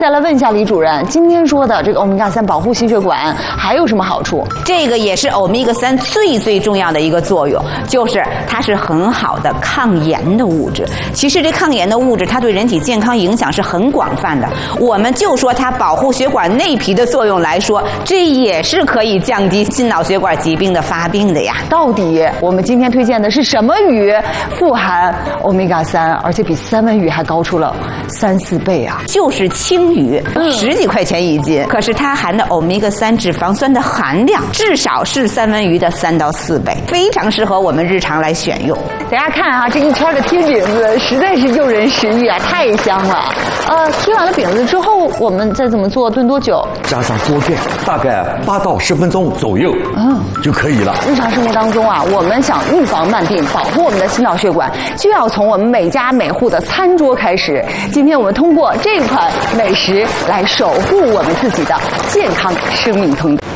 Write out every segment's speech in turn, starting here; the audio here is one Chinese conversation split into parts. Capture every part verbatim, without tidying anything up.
再来问一下李主任，今天说的这个欧米伽三保护心血管还有什么好处？ 这个也是欧米伽三最最重要的一个作用，就是它是很好的抗炎的物质。其实这抗炎的物质，它对人体健康影响是很广泛的。我们就说它保护血管内皮的作用来说，这也是可以降低心脑血管疾病的发病的呀。 到底我们今天推荐的是什么鱼富含欧米伽三，而且比三文鱼还高出了三四倍啊？ 就是青鱼，十几块钱一斤，可是它含的欧米伽三脂肪酸的含量至少是三文鱼的三到四倍，非常适合我们日常来选用。 大家看啊，这一圈的贴饼子实在是诱人食欲啊，太香了。呃，贴完了饼子之后，我们再怎么做？炖多久？ 加上锅盖，大概八到十分钟左右，嗯，就可以了。 日常生活当中啊，我们想预防慢病，保护我们的心脑血管，就要从我们每家每户的餐桌开始。今天我们通过这款美食来守护我们自己的健康生命通道。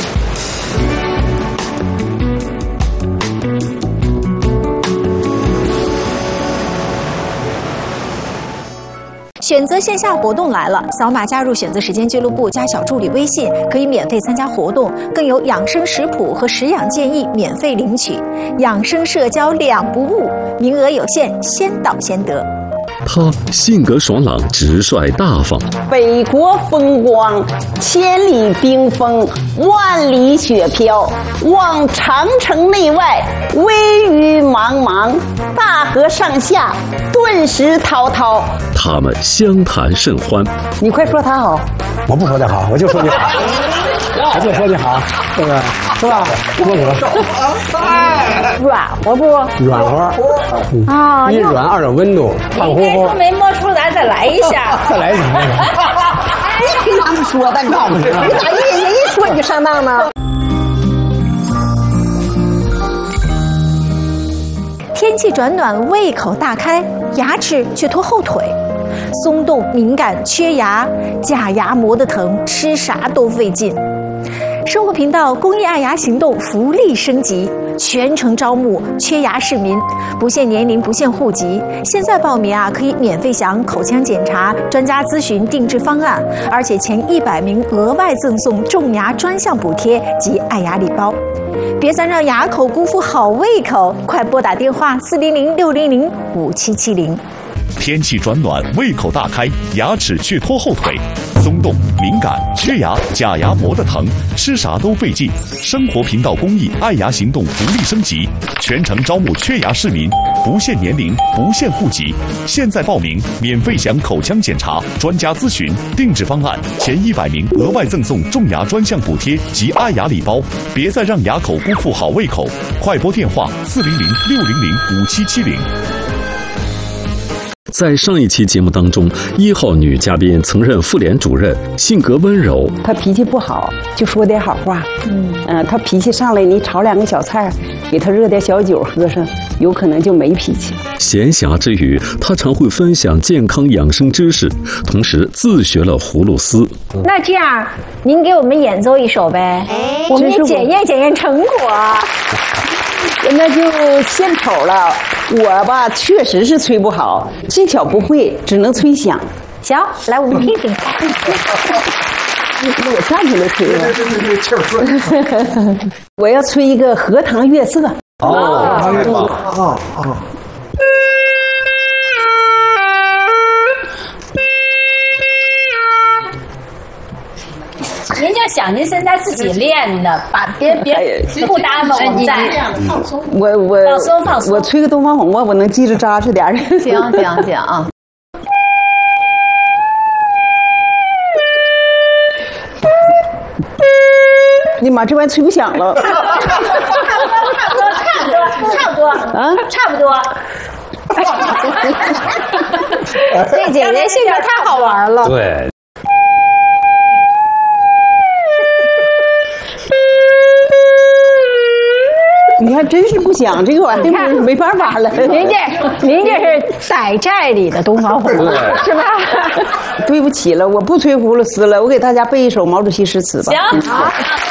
选择线下活动来了，扫码加入选择时间俱乐部加小助理微信，可以免费参加活动，更有养生食谱和食养建议免费领取，养生社交两不误，名额有限，先到先得。 他性格爽朗、直率大方， 北国风光，千里冰封，万里雪飘，望长城内外，微雨茫茫，大河上下，顿时滔滔。 他们相谈甚欢。 你快说他好。 我不说他好，我就说你好，我就说你好，对不对？是吧？不说软和不？ 软和啊，一软二有温度，胖乎乎。 没摸出来，再来一下。 再来一下。 你凭啥不说？但告诉你，你咋人家一说你就上当呢？ 天气转暖，胃口大开，牙齿却拖后腿。松动、敏感、缺牙，假牙磨得疼，吃啥都费劲。生活频道公益爱牙行动福利升级，全程招募缺牙市民，不限年龄，不限户籍。现在报名啊，可以免费享口腔检查、专家咨询、定制方案，而且前一百名额外赠送种牙专项补贴及爱牙礼包。别再让牙口辜负好胃口，快拨打电话四零零六零零五七七零。 天气转暖，胃口大开，牙齿却拖后腿，松动、敏感、缺牙，假牙磨得疼，吃啥都费劲。生活频道公益爱牙行动福利升级，全程招募缺牙市民，不限年龄，不限户籍。现在报名，免费享口腔检查、专家咨询、定制方案，前一百名额外赠送种牙专项补贴及爱牙礼包。别再让牙口辜负好胃口，快拨电话四零零六零零五七七零。 在上一期节目当中，一号女嘉宾曾任妇联主任，性格温柔。 她脾气不好，就说点好话。嗯，呃，她脾气上来，你炒两个小菜，给她热点小酒喝上，有可能就没脾气。 闲暇之余，她常会分享健康养生知识，同时自学了葫芦丝。 那这样，您给我们演奏一首呗，我们也检验检验成果。 那就献丑了，我吧确实是吹不好，技巧不会，只能吹响。 行，来我们听听。 我站起来吹了。对对对，气儿顺。我要吹一个荷塘月色。 哦，荷塘月色。哦哦。 您就想您现在自己练的，把别别不打猛在。 我我放松放松。 我吹个东方红吧，我能记着扎实点。 行行行啊。 你妈，这玩意吹不响了。 差不多，差不多，差不多，啊，差不多。这姐姐性格太好玩了。 对。 你看，真是不响，这个玩意儿没办法了。 您这，您这是宰寨里的东方红，是吧？ 对不起了，我不吹葫芦丝了，我给大家背一首毛主席诗词吧。 行，好。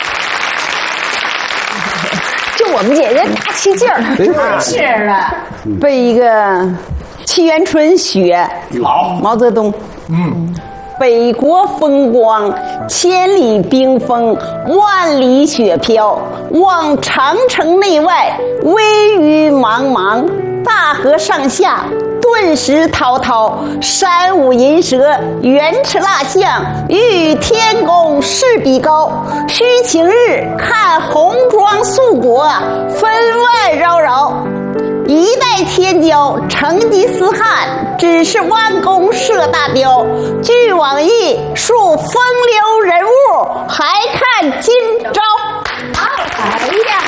就我们姐姐大气劲儿，是的。 背一个《沁园春·雪》。 好， 毛泽东。嗯。 北国风光，千里冰封，万里雪飘。望长城内外，微雨茫茫，大河上下，顿时滔滔。山舞银蛇，原驰蜡象，欲与天公试比高。须晴日，看红装素裹，分外扰扰。一代天骄，成吉思汗，只是弯弓射大雕。据往忆，述风流人物，还看今朝。 哎呀，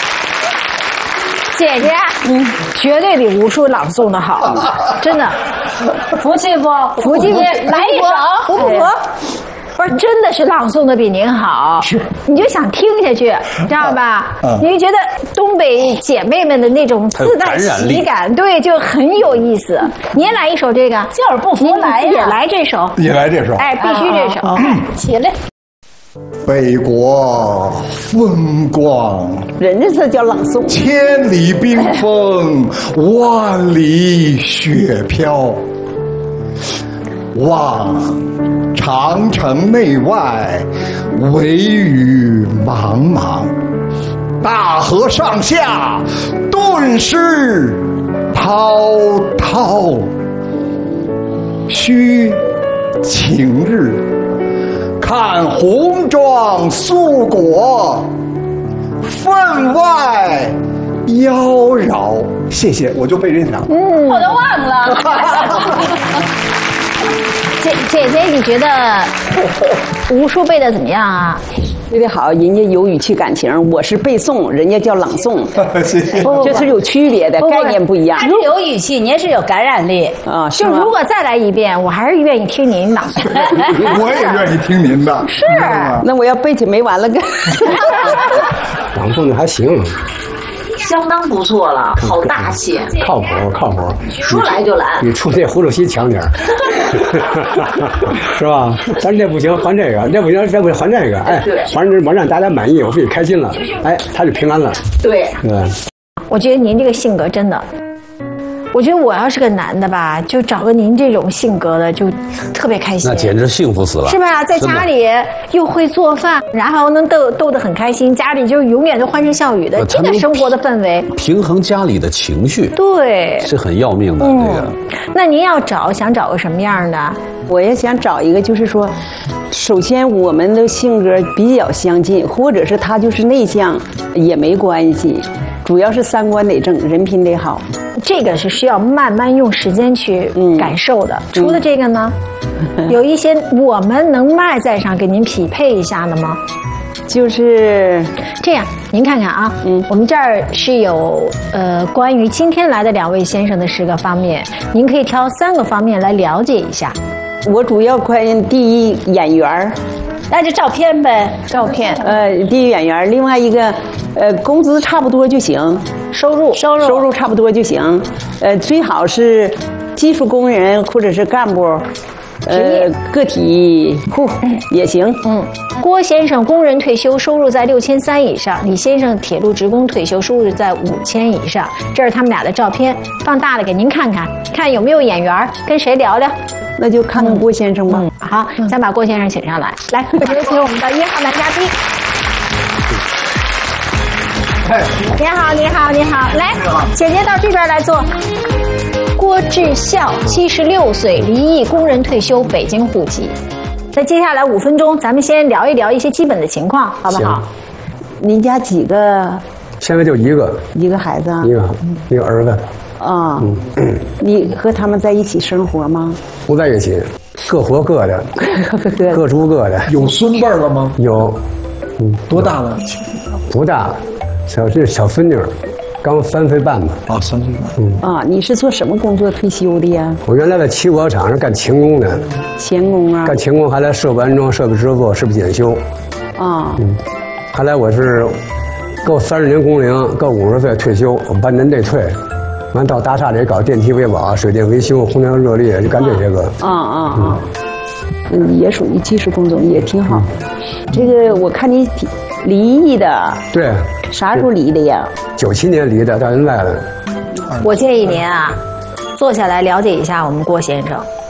姐姐，嗯，绝对比吴叔朗诵的好，真的，服气不？服气不？来一首，服不服？不是，真的是朗诵的比您好，你就想听下去，你知道吧？嗯、你就觉得东北姐妹们的那种自带喜感，对，就很有意思。您来一首这个，就是不服来呀，也来这首， 也来这首， 哎，必须这首，起来。 北国风光， 人家这叫朗诵。 千里冰封，万里雪飘。望长城内外，惟余茫茫。大河上下，顿时滔滔。须晴日，看红装素裹，分外妖娆。谢谢，我就背这条。 嗯，我都忘了。姐姐姐，你觉得吴叔背的怎么样啊？ 背得好，人家有语气感情，我是背诵，人家叫朗诵， 谢谢， 这是有区别的，概念不一样。 他是有语气，您是有感染力啊。 就如果再来一遍，我还是愿意听您朗诵。 我也愿意听您的。 是， 那我要背起没完了个。 朗诵的还行。 相当不错了，好大气， 靠谱靠谱， 说来就来， 比出那胡主席强点儿，是吧？咱这不行，还这个；那不行，这不还这个。哎，反正我让大家满意，我自己开心了，哎，他就平安了。 对， 对。 我觉得您这个性格真的。我觉得我要是个男的吧，就找个您这种性格的，就特别开心。 那简直幸福死了， 是吧？在家里又会做饭，然后能逗逗得很开心，家里就永远都欢声笑语的，这个生活的氛围， 平衡家里的情绪， 对， 是很要命的。嗯、这个， 那您要找想找个什么样的？ 我也想找一个，就是说，首先我们的性格比较相近，或者是他就是内向也没关系，主要是三观得正，人品得好。 这个是需要慢慢用时间去感受的。嗯、除了这个呢，嗯、有一些我们能外在上给您匹配一下的吗？ 就是这样，您看看啊，嗯，我们这儿是有呃关于今天来的两位先生的十个方面，您可以挑三个方面来了解一下。 我主要关于第一演员， 那就照片呗，照片。 呃，第一演员，另外一个，呃，工资差不多就行。 收入收入收入差不多就行，呃，最好是技术工人或者是干部，呃，个体户也行。 嗯，郭先生工人退休，收入在六千三以上；李先生铁路职工退休，收入在五千以上。这是他们俩的照片，放大了给您看看，看有没有眼缘，跟谁聊聊。 那就看看郭先生吧。 嗯，好，先把郭先生请上来，来，有请我们的一号男嘉宾。你好，你好，你好，来，姐姐到这边来坐。郭志孝，七十六岁，离异，工人退休，北京户籍。那接下来五分钟，咱们先聊一聊一些基本的情况，好不好？ 您家几个？ 现在就一个， 一个孩子， 一个一个儿子。 啊、嗯，你和他们在一起生活吗？ 不在一起，各活各的，各出各的。 有孙辈了吗？ 有， 嗯，多大了？ 不大。小这小孙女，刚三岁半吧。 哦，三岁半。 嗯啊，你是做什么工作退休的呀？ 我原来在起火厂上干钳工的。 钳工啊？ 干钳工，还来设备安装、设备制作、设备检修。 啊。 嗯，后来我是够三十年工龄，够五十岁退休，我半年内退，完到大厦里搞电梯维保、水电维修、空调热力，就干这些个。 啊啊啊！嗯，也属于技术工种，也挺好。这个我看你离异的。 对。 啥时候离的呀？ 九七年离的，到现在了。 我建议您啊，坐下来了解一下我们郭先生。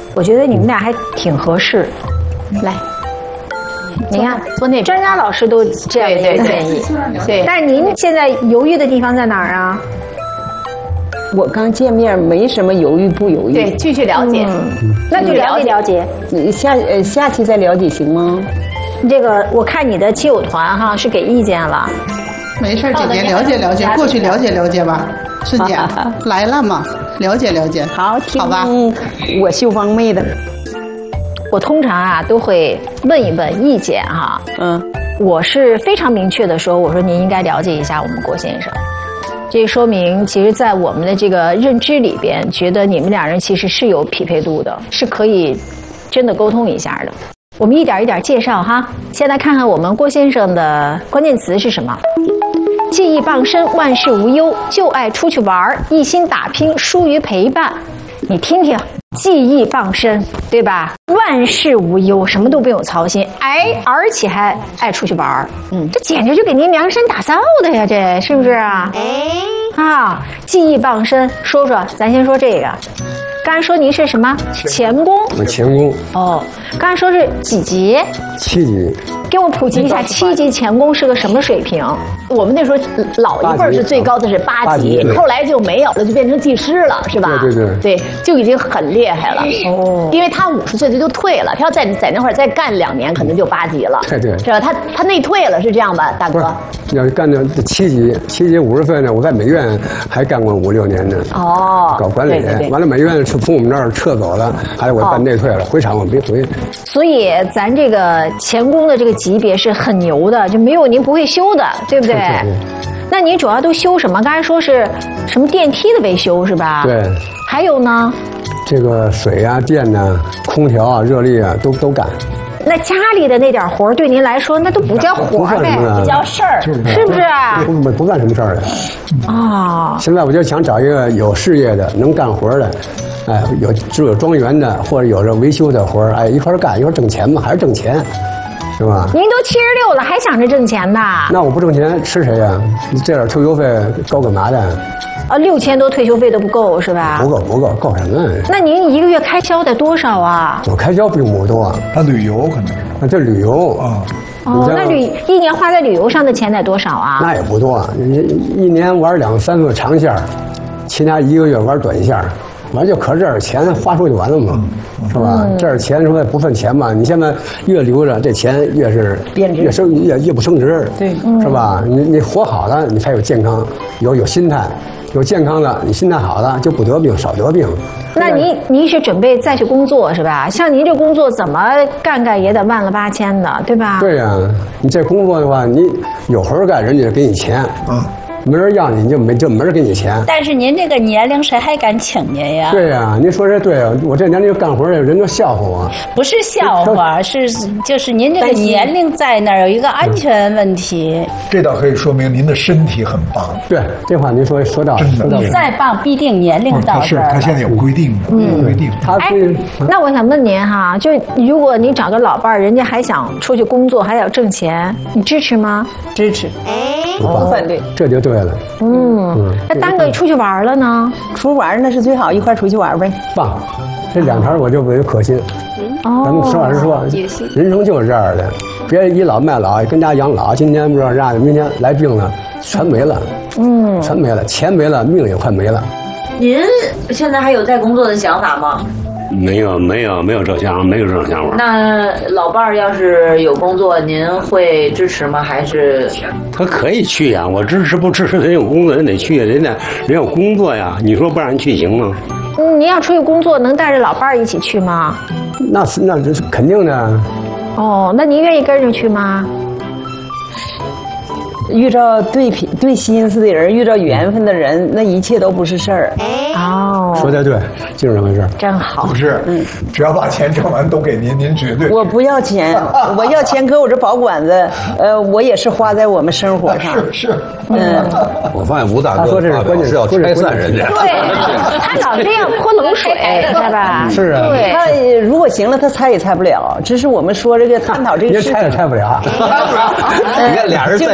我觉得你们俩还挺合适。来，你看， 做那专家老师都这样的建议。 对， 但是您现在犹豫的地方在哪儿啊？ 我刚见面，没什么犹豫不犹豫。 对，继续了解， 嗯、那就了解了解。 你下呃下期再了解行吗？ 这个我看你的亲友团哈是给意见了。 没事，姐姐了解了解，过去了解了解吧。师姐来了嘛，了解了解。 好， 好吧。 我秀芳妹的。 我通常啊都会问一问意见哈。嗯，我是非常明确的说，我说您应该了解一下我们郭先生。这说明，其实，在我们的这个认知里边，觉得你们两人其实是有匹配度的，是可以真的沟通一下的。我们一点一点介绍哈。先来看看我们郭先生的关键词是什么？技艺傍身，万事无忧，就爱出去玩，一心打拼，疏于陪伴。你听听，技艺傍身，对吧？万事无忧，什么都不用操心，哎，而且还爱出去玩，嗯，这简直就给您量身打造的呀，这是不是啊？哎，啊，技艺傍身，说说，咱先说这个。刚才说您是什么钳工？ 我钳工。 哦，刚才说是几级？ 七级。 给我普及一下，七级钳工是个什么水平？ 我们那时候老一辈儿是最高的是八级，后来就没有了，就变成技师了，是吧？ 对对对， 对，就已经很厉害了。哦，因为他五十岁他就退了，他要在在那会儿再干两年，可能就八级了。 对对， 是吧？他他内退了，是这样吧，大哥？ 要干到七级，七级五十岁呢，我在美院还干过五六年呢。 哦， 搞管理，完了美院是从我们这儿撤走了，还得我办内退了，回厂我没回。 所以咱这个钳工的这个级别是很牛的，就没有您不会修的，对不对？对对。那你主要都修什么？刚才说是什么电梯的维修是吧？ 对。 还有呢？ 这个水啊、电呐、啊、空调啊、热力啊，都都干。 那家里的那点活对您来说，那都不叫活呗，不叫事儿，是不是啊？ 不不不干什么事儿的。 啊。 现在我就想找一个有事业的、能干活的，哎，有只有庄园的，或者有这维修的活儿，哎，一块儿干，一块儿挣钱嘛，还是挣钱。是吧？ 您都七十六了，还想着挣钱呢？ 那我不挣钱吃谁呀？你这点退休费够干嘛的？ 啊，六千多退休费都不够是吧？ 不够不够，够什么？ 那您一个月开销得多少啊？ 我开销并不多， 他旅游可能是。 啊，这旅游啊。 哦，那旅一年花在旅游上的钱得多少啊？ 那也不多，一一年玩两三次长线，其他一个月玩短线。完就可这点钱花出去完了嘛，是吧？这点钱说不算钱嘛，你现在越留着，这钱越是越升越越不升值， 对， 是吧？你你活好了，你才有健康，有有心态，有健康了，你心态好了就不得病，少得病。 那您您是准备再去工作是吧？像您这工作怎么干干也得万了八千的，对吧？ 对呀、啊，你这工作的话，你有活干，人家给你钱啊。没人要你，你就没就没人给你钱。 但是您这个年龄，谁还敢请您呀？ 对呀、啊，您说这对啊，我这年龄干活的人都笑话我。 不是笑话，是就是您这个年龄在那儿有一个安全问题。 这倒可以说明您的身体很棒。 对，这话您说说到真的， 你再棒，必定年龄到这儿、 哦。他是他现在有规定的，嗯，规定。 他哎，那我想问您哈，就如果你找个老伴儿，人家还想出去工作，还要挣钱，你支持吗？ 支持。 不反对，这就对了。 嗯，那单个出去玩了呢？ 出玩那是最好，一块出去玩呗。 棒，这两条我就为可心。 哦， 咱们实话实说，人生就是这样的，别倚老卖老，跟家养老。今天不知道让明天来病了，全没了。嗯，全没了，钱没了，命也快没了。 您现在还有在工作的想法吗？ 没有，没有，没有这想法，没有这种想法。 那老伴儿要是有工作，您会支持吗？还是他可以去呀，我支持不支持人有工作人得去，人家人有工作呀，你说不让人去行吗？ 嗯，您要出去工作，能带着老伴儿一起去吗？ 那是那这是肯定的。 哦，那您愿意跟着去吗？ 遇着对品对心思的人，遇着缘分的人，那一切都不是事儿。 哦， 说的对，就是这回事。 真好。 不是，嗯，只要把钱挣完都给您，您绝对。 我不要钱，我要钱，可我这保管子，呃，我也是花在我们生活上。 是是， 嗯。 我发现吴大哥说这是关键是要拆散人家。 对，他老这样泼冷水，是吧？ 是啊。 对。 他如果行了，他拆也拆不了。只是我们说这个探讨这个事情。 拆也拆不了。 你看俩人在一块儿了。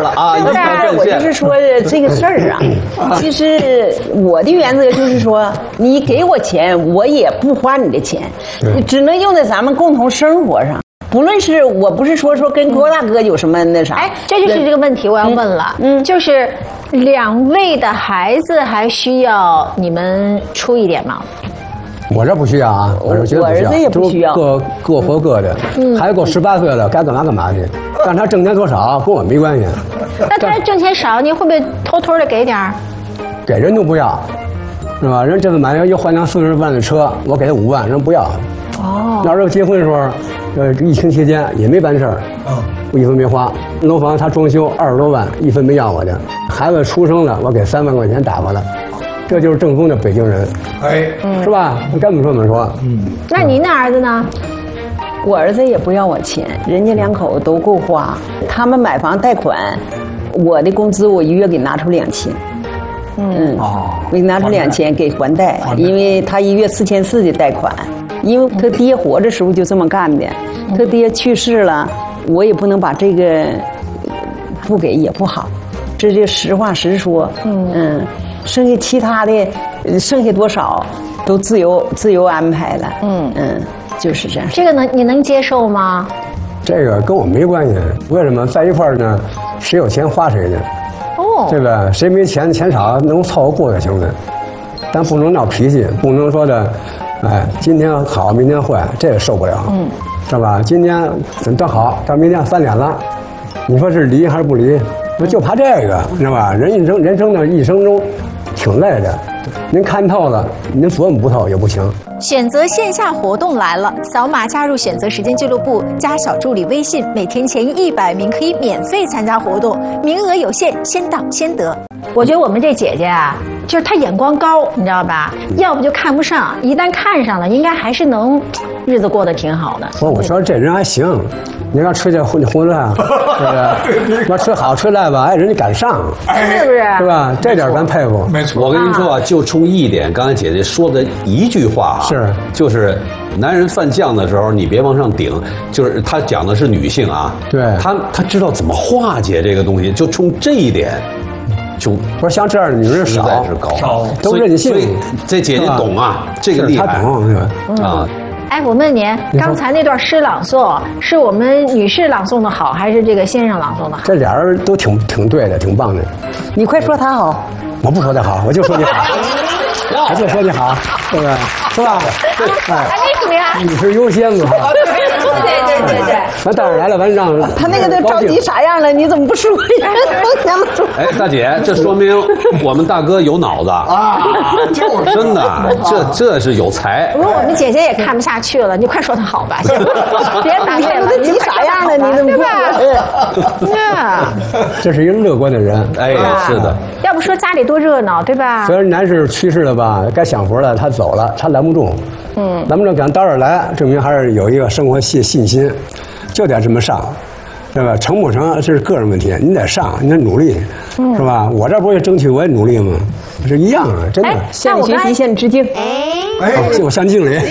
了啊！ 当然，我就是说这个事儿啊，其实我的原则就是说，你给我钱，我也不花你的钱，只能用在咱们共同生活上。不论是我不是说说跟郭大哥有什么那啥， 哎，这就是这个问题我要问了，嗯，就是两位的孩子还需要你们出一点吗？ 我这不需要啊，我这绝对不需要， 我儿子也不需要， 各各活各的， 嗯， 孩子够十八岁了，该干嘛干嘛去，但他挣钱多少跟我没关系。 那他挣钱少，你会不会偷偷的给点儿？ 给人都不要，是吧？人这次买又换辆四十万的车，我给他五万，人不要。 哦， 那时候结婚的时候，呃，疫情期间也没办事儿，我一分没花。楼房他装修二十多万，一分没要我的。孩子出生了，我给三万块钱打发了。这就是正宗的北京人， 哎， 是吧？你该怎么说怎么说。 嗯，那您的儿子呢？ 我儿子也不要我钱，人家两口子都够花。他们买房贷款，我的工资我一月给拿出两千。嗯，哦，我给拿出两千给还贷，因为他一月四千四的贷款。因为他爹活着时候就这么干的，他爹去世了，我也不能把这个不给也不好，这就实话实说。嗯嗯，剩下其他的，剩下多少都自由自由安排了。嗯嗯，就是这样。 这个能你能接受吗？ 这个跟我没关系，为什么在一块儿呢？谁有钱花谁的， 哦， 对吧？谁没钱钱少能凑合过就行了，但不能闹脾气，不能说的。哎，今天好，明天坏，这个受不了，嗯，是吧？今天怎么好，到明天翻脸了，你说是离还是不离？那就怕这个，知道吧？人一生人生的一生中，挺累的，您看透了，您琢磨不透也不行。 选择线下活动来了，扫码加入选择时间俱乐部，加小助理微信，每天前一百名可以免费参加活动，名额有限，先到先得。 我觉得我们这姐姐啊，就是她眼光高，你知道吧？要不就看不上，一旦看上了，应该还是能日子过得挺好的。 不是，我说这人还行，你要吃这荤荤饭，对不对？要吃好吃赖吧，哎，人家敢上， 是不是？ 是吧？这点咱佩服。 没错， 我跟您说啊，就冲一点，刚才姐姐说的一句话啊， 是就是男人犯犟的时候，你别往上顶，就是他讲的是女性啊， 对， 他他知道怎么化解这个东西，就冲这一点。就不是像这样的女人少， 实在是高， 少都任性。 所以这姐姐懂啊，这个厉害， 她懂啊。 哎，我问您，刚才那段诗朗诵是我们女士朗诵的好，还是这个先生朗诵的好？ 这俩人都挺挺对的，挺棒的。 你快说他好， 我不说他好，我就说你好，我就说你好，对不对？是吧？ 哎，为什么呀？ 你是优先嘛？ 对对对对。 完待会儿来了，完让他那个都着急啥样了？你怎么不说呀？都说。 哎，大姐，这说明我们大哥有脑子啊！真的，这这是有才。 不是我们姐姐也看不下去了，你快说他好吧，别打断了， 都急啥样了？你怎么不说？ 啊，这是一个乐观的人。 哎，是的。 要不说家里多热闹，对吧？ 虽然男士去世了吧，该享福了，他走了，他拦不住。嗯，拦不住，赶到这儿来，证明还是有一个生活信信心，就得这么上，对吧？成不成这是个人问题，你得上，你得努力，嗯、是吧？我这不是争取，我也努力吗？是一样啊，真的。 向你学习，向你致敬。 哎，我向经理。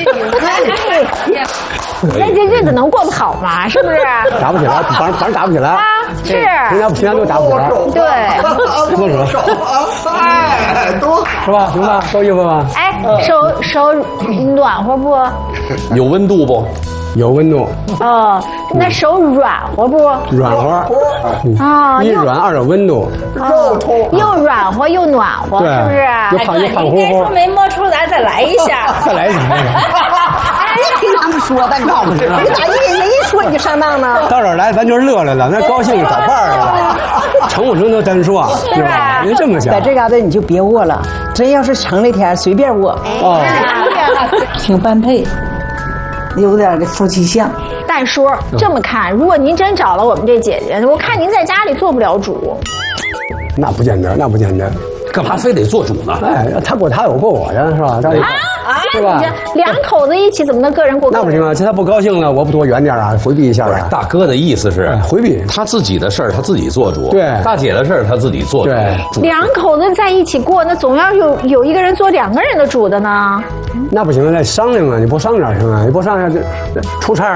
那这日子能过不好吗？是不是？ 打不起来，反正反正打不起来。 啊，是。 人家平常都打不起来。 对。 多手。 哎，多是吧？行吧，够意思吧？ 哎，手手暖和不？ 有温度不？ 有温度。 哦，那手软和不？ 软和。 啊， 一软二有温度。 肉痛。又软和又暖和，是不是？ 又胖又胖乎乎。 应该说没摸出来，再来一下。 再来一下。 听他们说，但告诉你，你咋一人一说你就上当呢？ 到这儿来，咱就乐来了，那高兴找伴儿了，成不成都单说，对吧？您这么想， 在这嘎达你就别握了，真要是成那天随便握。哦，挺般配，有点的夫妻相。 但说这么看，如果您真找了我们这姐姐，我看您在家里做不了主。 那不见得，那不见得。 干嘛非得做主呢？ 哎，他过他，我过我的，是吧？ 啊啊！对吧？两口子一起怎么能个人过？ 那不行啊！他不高兴了，我不躲远点啊，回避一下啊。 大哥的意思是回避他自己的事儿，他自己做主。 对， 大姐的事儿他自己做主。 对， 两口子在一起过，那总要有有一个人做两个人的主的呢。 那不行，再商量啊！你不商量行啊？你不商量就出岔了。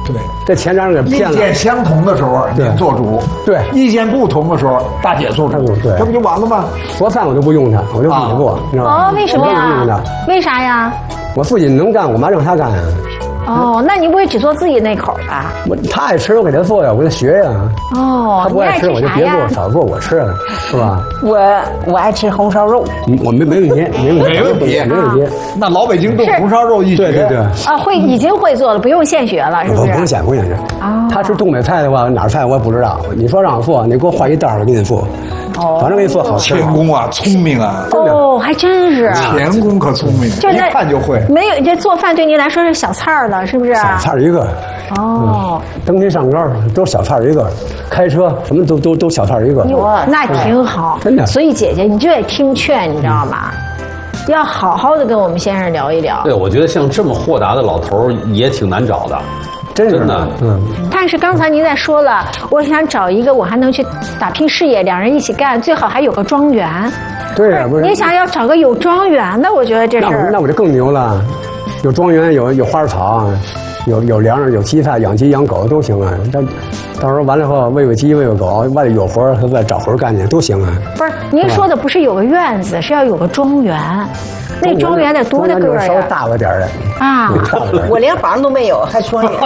对， 这钱让人给骗了。 意见相同的时候您做主， 对； 意见不同的时候大姐做主， 对， 这不就完了吗？ 做饭我都不用他，我就自己做，你知道吗？ 哦，为什么呀？为啥呀？ 我父亲能干，我妈让他干呀。 哦，那你不会只做自己那口吧？ 我他爱吃，我给他做呀，我给他学呀。 哦， 他不爱吃，我就别做，少做，我吃，是吧？ 我我爱吃红烧肉， 我没没问题，没问题， 没问题， 没问题。 那老北京炖红烧肉一对对对。 啊，会已经会做了，不用现学了，是不是？ 不用现，不用现。啊，他吃东北菜的话，哪儿菜我也不知道。你说让我做，你给我画一道，我给你做。哦，反正给你做好吃。 钳工啊，聪明啊！ 哦，还真是。 钳工可聪明，一看就会。 没有，这做饭对您来说是小菜了，是不是？ 小菜一个。 哦。 登天上高都小菜一个，开车什么都都都小菜一个。 那挺好， 真的。 所以姐姐，你就得听劝，你知道吗？要好好的跟我们先生聊一聊。 对，我觉得像这么豁达的老头儿也挺难找的。 真的， 嗯。 但是刚才您在说了，我想找一个我还能去打拼事业，两人一起干，最好还有个庄园。 对呀，不是。 你想要找个有庄园的，我觉得这事儿。那我就更牛了，有庄园，有有花草，有有粮，有鸡菜，养鸡养狗都行啊。到到时候完了后，喂喂鸡，喂喂狗，外头有活儿，再找活儿干去都行啊。 不是，您说的不是有个院子，是要有个庄园。那庄园得多大个呀？ 稍微大了点儿的啊！ 我连房都没有，还庄园。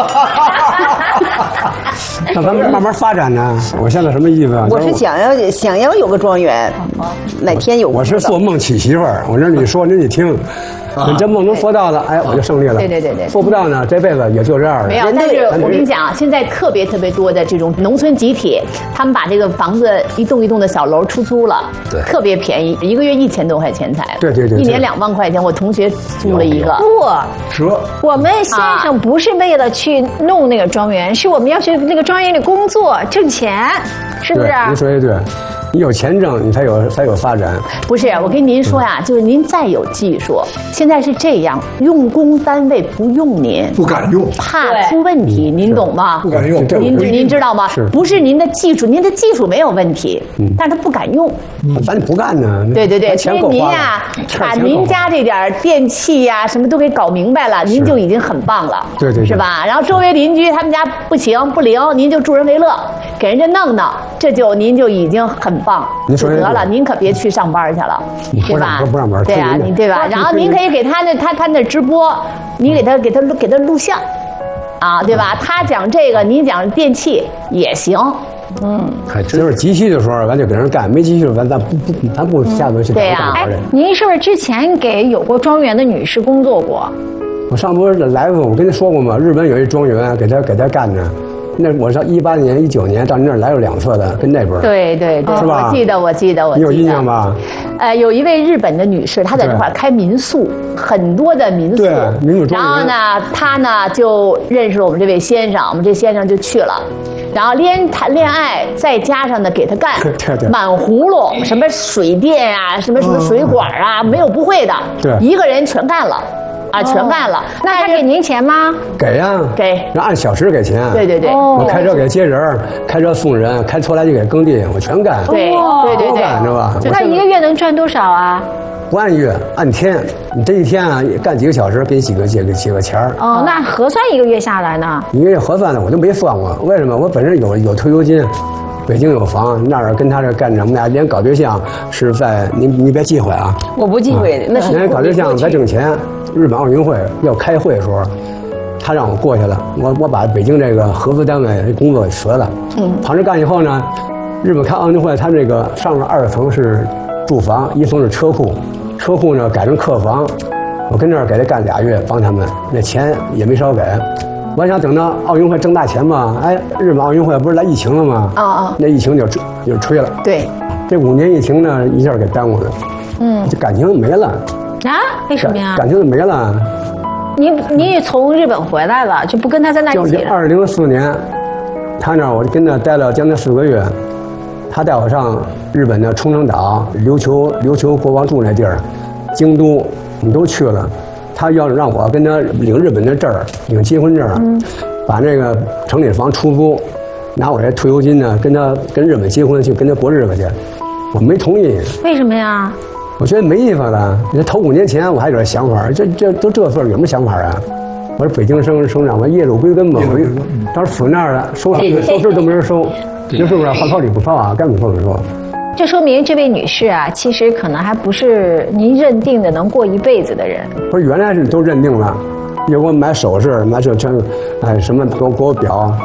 那咱们慢慢发展呢。我现在什么意思啊？ 我是想要想要有个庄园，哪天有。 我是做梦娶媳妇儿，我这你说您得听。你这梦能做到了，哎，我就胜利了。 对对对对， 做不到呢，这辈子也就这样了。 没有，但是我跟你讲，现在特别特别多的这种农村集体，他们把这个房子一栋一栋的小楼出租了， 对， 特别便宜，一个月一千多块钱才。 对对对， 一年两万块钱，我同学租了一个。 不， 折。 我们先生不是为了去弄那个庄园，是我们要去那个庄园里工作挣钱，是不是？ 您说的对。你有钱挣，你才有才有发展。 不是，我跟您说呀，就是您再有技术，现在是这样，用工单位不用您， 不敢用， 怕出问题，您懂吗？ 不敢用， 您您知道吗？不是您的技术，您的技术没有问题，但是他不敢用。 咱不干呢。 对对对，所以您呀，把您家这点电器呀什么都给搞明白了，您就已经很棒了。 对对， 是吧？然后周围邻居他们家不行不灵，您就助人为乐，给人家弄弄，这就您就已经很棒。 您说得了，您可别去上班去了，对吧？ 不让班。 对呀，你对吧？然后您可以给他那他他那直播，你给他给他给他录像，啊，对吧？他讲这个，你讲电器也行。嗯， 还真是急需的时候，咱就给人干；没急需，咱咱不不，咱不下头去找干活去。 哎，您是不是之前给有过庄园的女士工作过？ 我上不是来过，我跟你说过吗？日本有一庄园，给他给他干着。那我上一八年、一九年到你那儿来过两次的，跟那边。 对对对， 是吧？ 我记得，我记得，我记得。 你有印象吧？ 呃，有一位日本的女士，她在这块开民宿，很多的民宿。 对，民宿庄园。 然后呢，她呢就认识了我们这位先生，我们这先生就去了，然后连谈恋爱，再加上呢给他干， 对对， 满葫芦，什么水电啊，什么什么水管啊，没有不会的， 对， 一个人全干了。啊，全干了。 那他给您钱吗？ 给呀， 给， 那按小时给钱。 对对对， 我开车给接人，开车送人，开拖拉机给耕地，我全干。 对对对对， 干知道吧？ 那一个月能赚多少啊？ 不按月，按天。你这一天啊，干几个小时，给你几个几个几个钱儿。 哦，那核算一个月下来呢？ 一个月核算的我都没算过，为什么？我本身有有退休金。北京有房，那儿跟他这干着，我们俩连搞对象是在你你别忌讳啊， 我不忌讳的，那是连搞对象在挣钱。日本奥运会要开会的时候，他让我过去了，我我把北京这个合资单位工作给辞了。嗯，旁这干以后呢，日本开奥运会，他这个上面二层是住房，一层是车库，车库呢改成客房，我跟这儿给他干俩月，帮他们，那钱也没少给。我想等到奥运会挣大钱嘛，哎，日本奥运会不是来疫情了吗？ 啊啊， 那疫情就就吹了。 对， 这五年疫情呢，一下给耽误了。嗯，这感情没了。 啊？为什么呀？ 感情就没了。 你你从日本回来了，就不跟他在那一起了？ 就二零四年，他那我跟他待了将近四个月，他带我上日本的冲绳岛、琉球琉球国王住那地儿，京都，我们都去了。他要让我跟他领日本的证儿，领结婚证，嗯，把那个城里房出租，拿我这退休金呢，跟他跟日本结婚去，跟他过日子去。我没同意。 为什么呀？ 我觉得没意思了。你头五年前我还有点想法，这这都这岁有什么想法啊？ 我是北京生生长，我夜路归根嘛，我当时死那儿了，收收拾都没人收，你说是不是？好套里不套啊，根本不能说。 这说明这位女士啊，其实可能还不是您认定的能过一辈子的人。 不是，原来是都认定了，要给我买首饰，买这这，哎，什么给我给我表，